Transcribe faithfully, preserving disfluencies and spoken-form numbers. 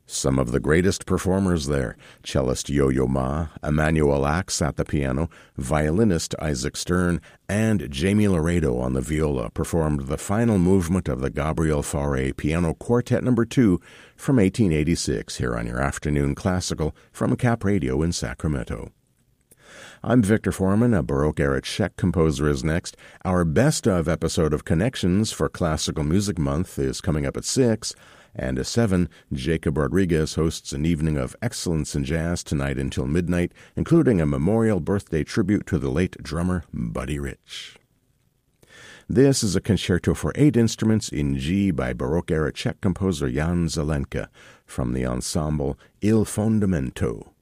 Some of the greatest performers there, cellist Yo-Yo Ma, Emmanuel Axe at the piano, violinist Isaac Stern, and Jamie Laredo on the viola, performed the final movement of the Gabriel Fauré Piano Quartet Number two from eighteen eighty-six here on your Afternoon Classical from Cap Radio in Sacramento. I'm Victor Foreman. A Baroque-era Czech composer is next. Our best-of episode of Connections for Classical Music Month is coming up at six. And at seven, Jacob Rodriguez hosts an evening of excellence in jazz tonight until midnight, including a memorial birthday tribute to the late drummer Buddy Rich. This is a concerto for eight instruments in G by Baroque-era Czech composer Jan Zelenka from the ensemble Il Fondamento.